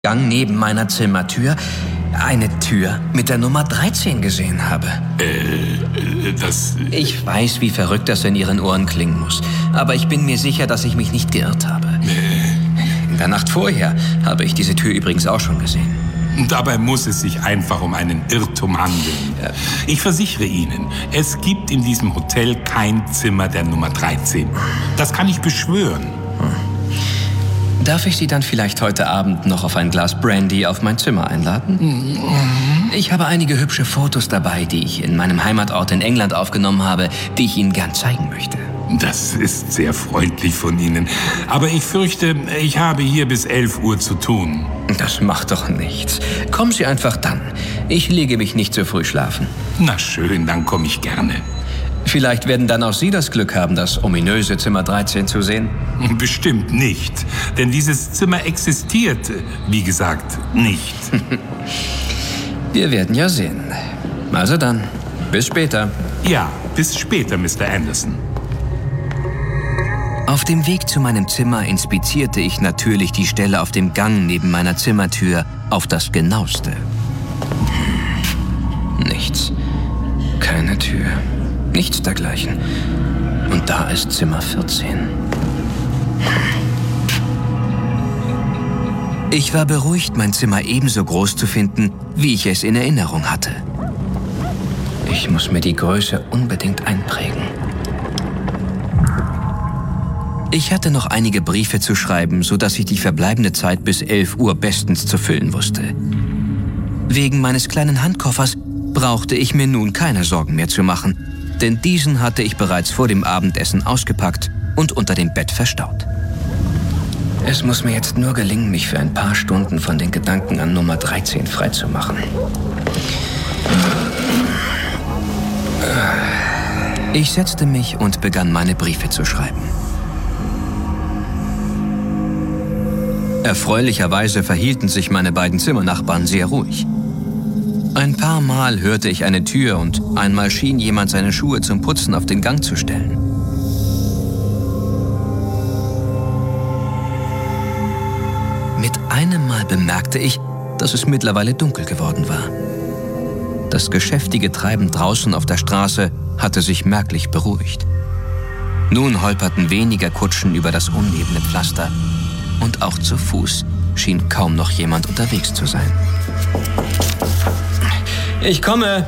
Gang neben meiner Zimmertür eine Tür mit der Nummer 13 gesehen habe. Ich weiß, wie verrückt das in Ihren Ohren klingen muss. Aber ich bin mir sicher, dass ich mich nicht geirrt habe. In der Nacht vorher habe ich diese Tür übrigens auch schon gesehen. Dabei muss es sich einfach um einen Irrtum handeln. Ja. Ich versichere Ihnen, es gibt in diesem Hotel kein Zimmer der Nummer 13. Das kann ich beschwören. Darf ich Sie dann vielleicht heute Abend noch auf ein Glas Brandy auf mein Zimmer einladen? Ich habe einige hübsche Fotos dabei, die ich in meinem Heimatort in England aufgenommen habe, die ich Ihnen gern zeigen möchte. Das ist sehr freundlich von Ihnen. Aber ich fürchte, ich habe hier bis 11 Uhr zu tun. Das macht doch nichts. Kommen Sie einfach dann. Ich lege mich nicht zu früh schlafen. Na schön, dann komme ich gerne. Vielleicht werden dann auch Sie das Glück haben, das ominöse Zimmer 13 zu sehen? Bestimmt nicht. Denn dieses Zimmer existiert, wie gesagt, nicht. Wir werden ja sehen. Also dann, bis später. Ja, bis später, Mr. Anderson. Auf dem Weg zu meinem Zimmer inspizierte ich natürlich die Stelle auf dem Gang neben meiner Zimmertür auf das Genaueste. Nichts. Keine Tür. Nichts dergleichen. Und da ist Zimmer 14. Ich war beruhigt, mein Zimmer ebenso groß zu finden, wie ich es in Erinnerung hatte. Ich muss mir die Größe unbedingt einprägen. Ich hatte noch einige Briefe zu schreiben, sodass ich die verbleibende Zeit bis 11 Uhr bestens zu füllen wusste. Wegen meines kleinen Handkoffers brauchte ich mir nun keine Sorgen mehr zu machen, denn diesen hatte ich bereits vor dem Abendessen ausgepackt und unter dem Bett verstaut. Es muss mir jetzt nur gelingen, mich für ein paar Stunden von den Gedanken an Nummer 13 freizumachen. Ich setzte mich und begann, meine Briefe zu schreiben. Erfreulicherweise verhielten sich meine beiden Zimmernachbarn sehr ruhig. Ein paar Mal hörte ich eine Tür und einmal schien jemand seine Schuhe zum Putzen auf den Gang zu stellen. Mit einem Mal bemerkte ich, dass es mittlerweile dunkel geworden war. Das geschäftige Treiben draußen auf der Straße hatte sich merklich beruhigt. Nun holperten weniger Kutschen über das unebene Pflaster und auch zu Fuß schien kaum noch jemand unterwegs zu sein. Ich komme!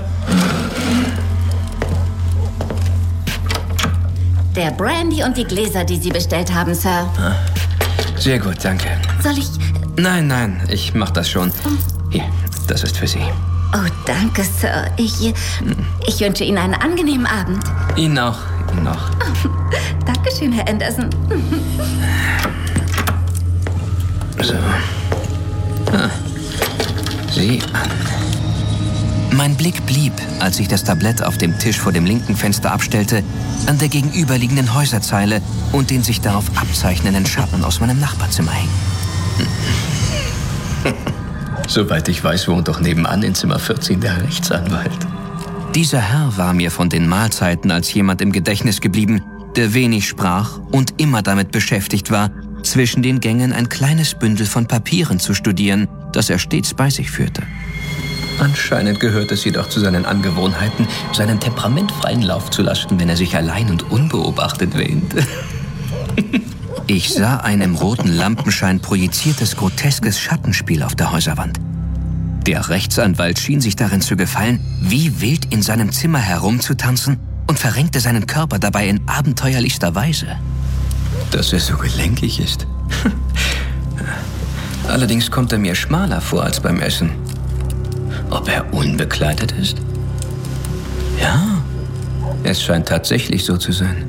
Der Brandy und die Gläser, die Sie bestellt haben, Sir. Sehr gut, danke. Soll ich... Nein, ich mach das schon. Hier, das ist für Sie. Oh, danke, Sir. Ich wünsche Ihnen einen angenehmen Abend. Ihnen auch. Oh, Dankeschön, Herr Anderson. So. Sieh an. Mein Blick blieb, als ich das Tablett auf dem Tisch vor dem linken Fenster abstellte, an der gegenüberliegenden Häuserzeile und den sich darauf abzeichnenden Schatten aus meinem Nachbarzimmer hing. Soweit ich weiß, wohnt doch nebenan in Zimmer 14 der Rechtsanwalt. Dieser Herr war mir von den Mahlzeiten als jemand im Gedächtnis geblieben, der wenig sprach und immer damit beschäftigt war, zwischen den Gängen ein kleines Bündel von Papieren zu studieren, das er stets bei sich führte. Anscheinend gehört es jedoch zu seinen Angewohnheiten, seinen Temperament freien Lauf zu lassen, wenn er sich allein und unbeobachtet wähnte. Ich sah ein im roten Lampenschein projiziertes, groteskes Schattenspiel auf der Häuserwand. Der Rechtsanwalt schien sich darin zu gefallen, wie wild in seinem Zimmer herumzutanzen und verrenkte seinen Körper dabei in abenteuerlichster Weise. Dass er so gelenkig ist. Allerdings kommt er mir schmaler vor als beim Essen. Ob er unbekleidet ist? Ja, es scheint tatsächlich so zu sein.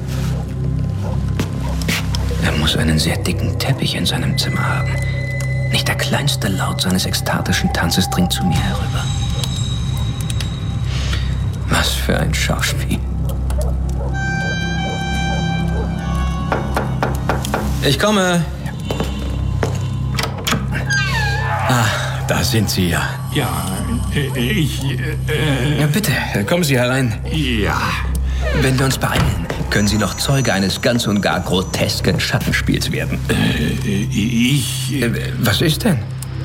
Er muss einen sehr dicken Teppich in seinem Zimmer haben. Nicht der kleinste Laut seines ekstatischen Tanzes dringt zu mir herüber. Was für ein Schauspiel. Ich komme. Da sind Sie ja. Ja, Ja, bitte, kommen Sie herein. Ja. Wenn wir uns beeilen, können Sie noch Zeuge eines ganz und gar grotesken Schattenspiels werden. Ich... Was ist denn?